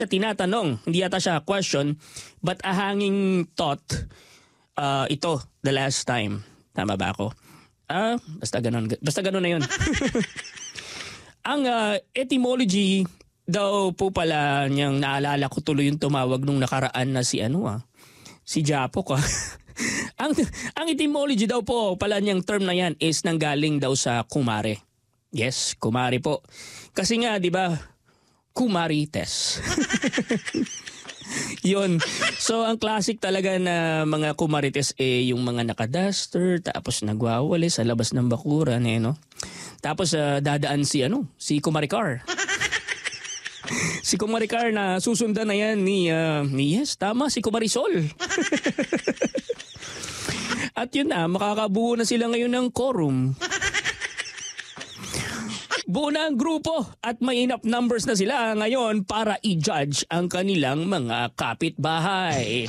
tinatanong, hindi yata siya question, but a hanging thought, ito, the last time. Tama ba ako? Basta ganun na yun. Ang etymology daw po pala niyang naalala ko tuloy yung tumawag nung nakaraan na si si Japok ang etymology daw po pala niyang term na yan is nanggaling daw sa kumare. Yes, kumare po. Kasi nga, di ba, kumarites. Yun. So, ang classic talaga na mga kumarites yung mga nakaduster, tapos nagwawali sa labas ng bakuran, no? Tapos, dadaan si Kumaricar. Si Kumaricar na susundan na yan ni yes, tama, si Kumarisol. At yun na, makakabuo na sila ngayon ng quorum. Buo na ang grupo at may enough numbers na sila ngayon para i-judge ang kanilang mga kapitbahay.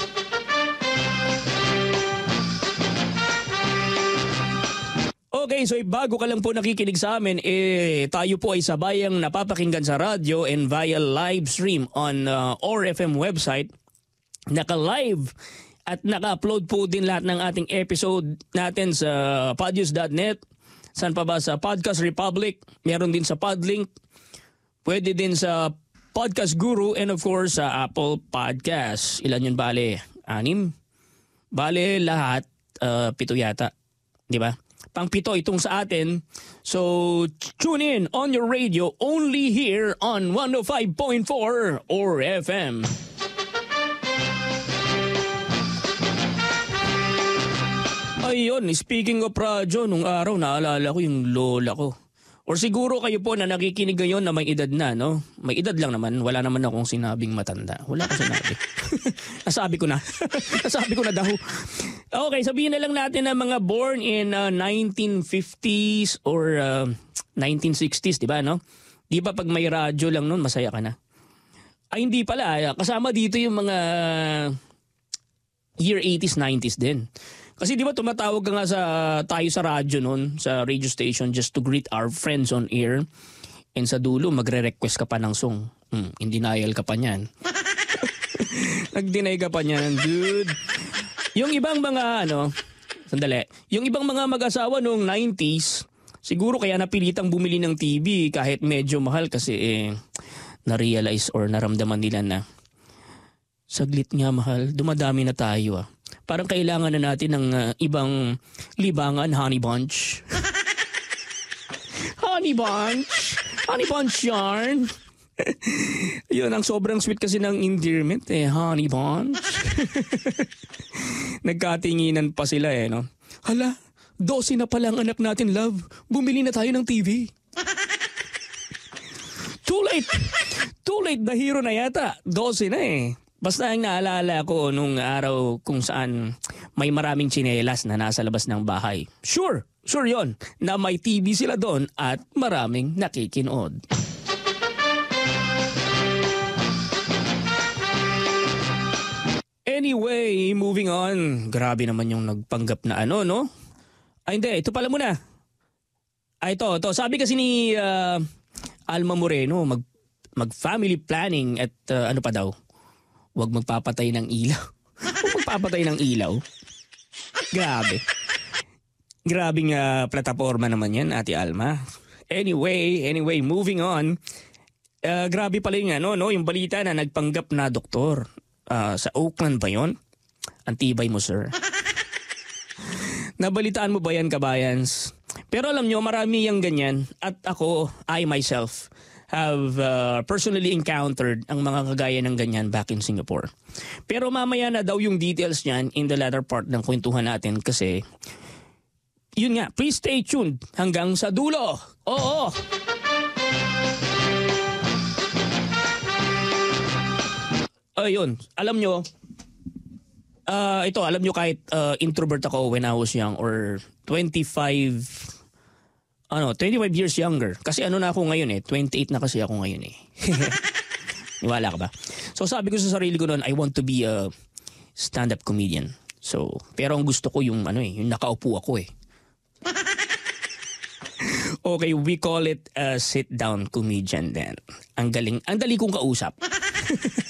Okay, so bago ka lang po nakikinig sa amin, tayo po ay sabayang napapakinggan sa radyo and via live stream on ORFM website. Naka-live at naka-upload po din lahat ng ating episode natin sa podius.net. Saan pa ba? Sa Podcast Republic. Meron din sa Podlink. Pwede din sa Podcast Guru and of course sa Apple Podcast. Ilan yun bale? 6? Bale lahat 7 yata. Di ba? Pang-7 itong sa atin. So tune in on your radio only here on 105.4 or FM. Ayun, speaking of radyo, nung araw naalala ko yung lola ko. Or siguro kayo po na nakikinig ngayon na may edad na, no? May edad lang naman, wala naman akong sinabing matanda. Wala ko sinabi. Nasabi ko na. Nasabi ko na daw. Okay, sabihin na lang natin na mga born in 1950s or 1960s, di ba, no? Di ba pag may radyo lang nun, masaya ka na? Ay, hindi pala. Kasama dito yung mga year 80s, 90s din. Kasi di ba tumatawag ka nga tayo sa radyo noon, sa radio station just to greet our friends on air. And sa dulo, magre-request ka pa ng song. In denial ka pa niyan. Nag-deny ka pa niyan, dude. Yung ibang mga sandali. Yung ibang mga mag-asawa noong 90s, siguro kaya napilitang bumili ng TV kahit medyo mahal kasi na-realize or naramdaman nila na saglit nga mahal, dumadami na tayo Parang kailangan na natin ng ibang libangan, honey bunch. Honey bunch. Honey bunch yarn. Yun, ang sobrang sweet kasi ng endearment honey bunch. Nagkatinginan pa sila no. Hala, 12 na pala ang anak natin, love. Bumili na tayo ng TV. Too late. Too late, the hero na yata. 12 na Basta ang naalala ko nung araw kung saan may maraming tsinelas na nasa labas ng bahay. Sure yon na may TV sila doon at maraming nakikinood. Anyway, moving on. Grabe naman yung nagpanggap na no? Ay hindi, ito pala muna. Ay ito. Sabi kasi ni Alma Moreno, mag-family planning at ano pa daw? Huwag magpapatay ng ilaw. Huwag magpapatay ng ilaw. Grabe. Grabing plataforma naman yan, Ate Alma. Anyway, moving on. Grabe pala yung yung balita na nagpanggap na doktor. Sa Oakland ba yun? Antibay mo, sir. Nabalitaan mo ba yan, kabayans? Pero alam nyo, marami yung ganyan. At ako, I myself, have personally encountered ang mga kagaya ng ganyan back in Singapore. Pero mamaya na daw yung details niyan in the latter part ng kwentuhan natin kasi yun nga, please stay tuned hanggang sa dulo. Oo! Ayun, alam nyo, alam nyo kahit introvert ako when I was young or 25 years younger. Kasi na ako ngayon 28 na kasi ako ngayon Niwala ka ba? So sabi ko sa sarili ko noon, I want to be a stand-up comedian. So, pero ang gusto ko yung yung nakaupo ako Okay, we call it a sit-down comedian then. Ang dali kong kausap.